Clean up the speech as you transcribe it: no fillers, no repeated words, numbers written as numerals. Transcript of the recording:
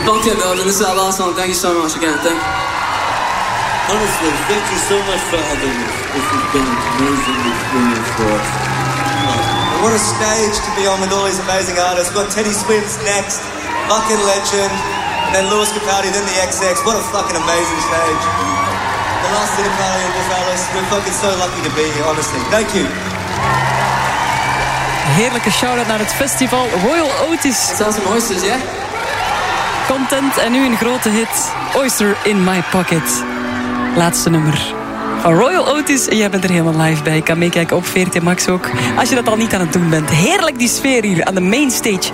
Fuck yeah, Belgium. This is our last song. Thank you so much again. Thank you. Honestly, thank you so much for having us. This has been an amazing experience for us. What a stage to be on with all these amazing artists. We've got Teddy Swims next, fucking legend, and then Lewis Capaldi, then the XX. What a fucking amazing stage. The last dinner party in Bush Alice. We're fucking so lucky to be here, honestly. Thank you. Heerlijke shout-out naar het festival Royal Otis. Sound some oysters, yeah? Content en nu een grote hit. Oyster in My Pocket. Laatste nummer van Royal Otis. En jij bent er helemaal live bij. Je kan meekijken op VRT Max ook. Als je dat al niet aan het doen bent. Heerlijk die sfeer hier aan de mainstage